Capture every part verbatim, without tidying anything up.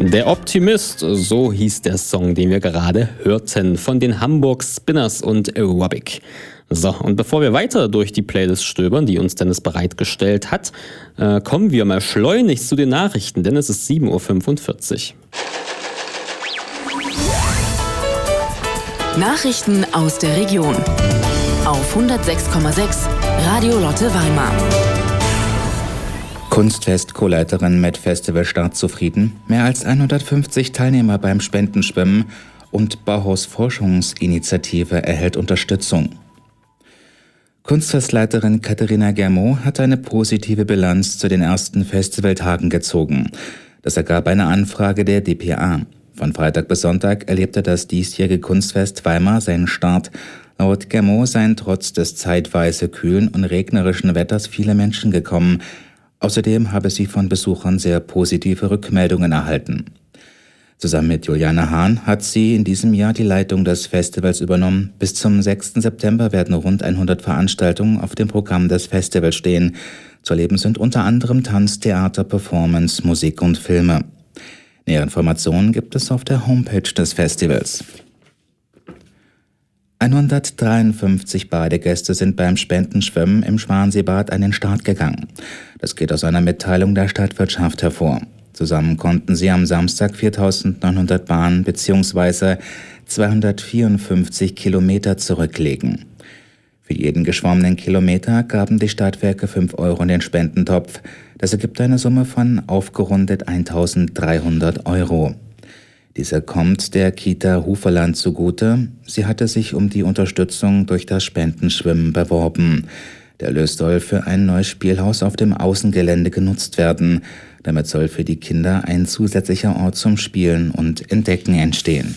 Der Optimist, so hieß der Song, den wir gerade hörten, von den Hamburg Spinners und Aerobic. So, und bevor wir weiter durch die Playlist stöbern, die uns Dennis bereitgestellt hat, äh, kommen wir mal schleunigst zu den Nachrichten, denn es ist sieben Uhr fünfundvierzig. Nachrichten aus der Region auf hundertsechs Komma sechs Radio Lotte Weimar. Kunstfest-Co-Leiterin mit Festivalstart zufrieden, mehr als hundertfünfzig Teilnehmer beim Spendenschwimmen und Bauhaus Forschungsinitiative erhält Unterstützung. Kunstfestleiterin Katharina Germo hat eine positive Bilanz zu den ersten Festivaltagen gezogen. Das ergab eine Anfrage der D P A. Von Freitag bis Sonntag erlebte das diesjährige Kunstfest Weimar seinen Start. Laut Germo seien trotz des zeitweise kühlen und regnerischen Wetters viele Menschen gekommen. Außerdem habe sie von Besuchern sehr positive Rückmeldungen erhalten. Zusammen mit Juliane Hahn hat sie in diesem Jahr die Leitung des Festivals übernommen. Bis zum sechsten September werden rund hundert Veranstaltungen auf dem Programm des Festivals stehen. Zu erleben sind unter anderem Tanz, Theater, Performance, Musik und Filme. Nähere Informationen gibt es auf der Homepage des Festivals. hundertdreiundfünfzig Badegäste sind beim Spendenschwimmen im Schwanseebad an den Start gegangen. Das geht aus einer Mitteilung der Stadtwirtschaft hervor. Zusammen konnten sie am Samstag viertausendneunhundert Bahnen bzw. zweihundertvierundfünfzig Kilometer zurücklegen. Für jeden geschwommenen Kilometer gaben die Stadtwerke fünf Euro in den Spendentopf. Das ergibt eine Summe von aufgerundet eintausenddreihundert Euro. Diese kommt der Kita Huferland zugute. Sie hatte sich um die Unterstützung durch das Spendenschwimmen beworben. Der Erlös soll für ein neues Spielhaus auf dem Außengelände genutzt werden. Damit soll für die Kinder ein zusätzlicher Ort zum Spielen und Entdecken entstehen.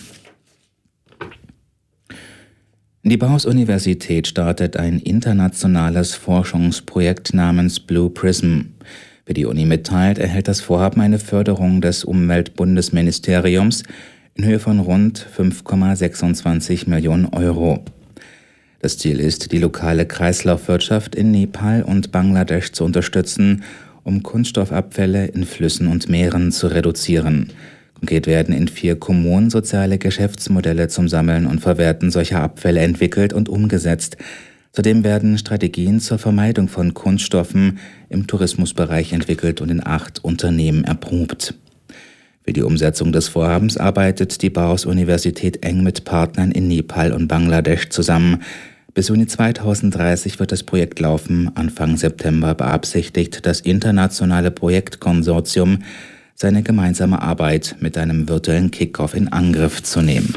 Die Bauhaus-Universität startet ein internationales Forschungsprojekt namens Blue Prism. Wie die Uni mitteilt, erhält das Vorhaben eine Förderung des Umweltbundesministeriums in Höhe von rund fünf Komma sechsundzwanzig Millionen Euro. Das Ziel ist, die lokale Kreislaufwirtschaft in Nepal und Bangladesch zu unterstützen, um Kunststoffabfälle in Flüssen und Meeren zu reduzieren. Konkret werden in vier Kommunen soziale Geschäftsmodelle zum Sammeln und Verwerten solcher Abfälle entwickelt und umgesetzt. Zudem werden Strategien zur Vermeidung von Kunststoffen im Tourismusbereich entwickelt und in acht Unternehmen erprobt. Für die Umsetzung des Vorhabens arbeitet die Bauhaus-Universität eng mit Partnern in Nepal und Bangladesch zusammen. Bis Juni zweitausenddreißig wird das Projekt laufen. Anfang September beabsichtigt das internationale Projektkonsortium, seine gemeinsame Arbeit mit einem virtuellen Kickoff in Angriff zu nehmen.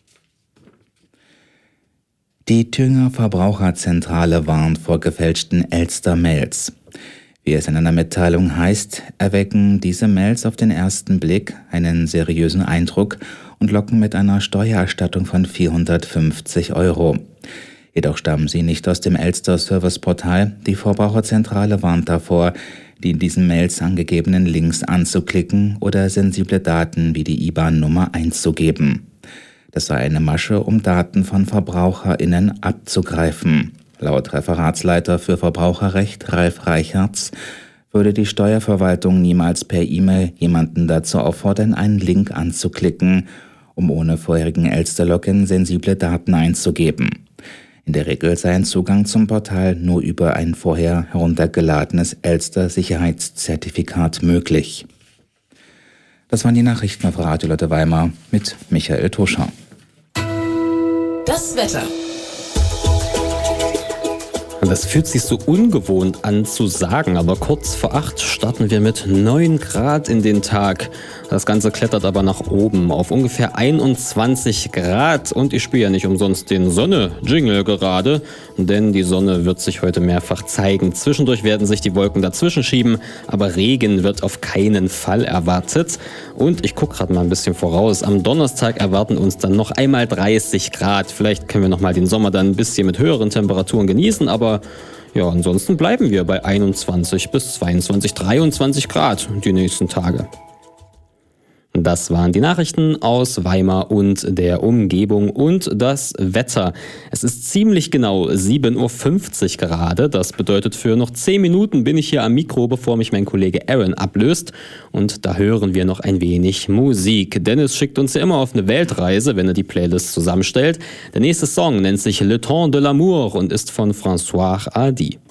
Die Thüringer Verbraucherzentrale warnt vor gefälschten Elster-Mails. Wie es in einer Mitteilung heißt, erwecken diese Mails auf den ersten Blick einen seriösen Eindruck und locken mit einer Steuererstattung von vierhundertfünfzig Euro. Jedoch stammen sie nicht aus dem Elster-Service-Portal. Die Verbraucherzentrale warnt davor, die in diesen Mails angegebenen Links anzuklicken oder sensible Daten wie die I B A N-Nummer einzugeben. Das sei eine Masche, um Daten von VerbraucherInnen abzugreifen. Laut Referatsleiter für Verbraucherrecht Ralf Reichertz würde die Steuerverwaltung niemals per E-Mail jemanden dazu auffordern, einen Link anzuklicken, um ohne vorherigen Elster-Login sensible Daten einzugeben. In der Regel sei ein Zugang zum Portal nur über ein vorher heruntergeladenes Elster-Sicherheitszertifikat möglich. Das waren die Nachrichten auf Radio Lotte Weimar mit Michael Toscher. Das Wetter. Das fühlt sich so ungewohnt an zu sagen, aber kurz vor acht starten wir mit neun Grad in den Tag. Das Ganze klettert aber nach oben auf ungefähr einundzwanzig Grad und ich spiele ja nicht umsonst den Sonne-Jingle gerade, denn die Sonne wird sich heute mehrfach zeigen. Zwischendurch werden sich die Wolken dazwischen schieben, aber Regen wird auf keinen Fall erwartet. Und ich gucke gerade mal ein bisschen voraus. Am Donnerstag erwarten uns dann noch einmal dreißig Grad. Vielleicht können wir noch mal den Sommer dann ein bisschen mit höheren Temperaturen genießen, aber ja, ansonsten bleiben wir bei einundzwanzig bis zweiundzwanzig, dreiundzwanzig Grad die nächsten Tage. Das waren die Nachrichten aus Weimar und der Umgebung und das Wetter. Es ist ziemlich genau sieben Uhr fünfzig gerade. Das bedeutet, für noch zehn Minuten bin ich hier am Mikro, bevor mich mein Kollege Aaron ablöst. Und da hören wir noch ein wenig Musik. Dennis schickt uns ja immer auf eine Weltreise, wenn er die Playlist zusammenstellt. Der nächste Song nennt sich Le Temps de l'amour und ist von François Hardy.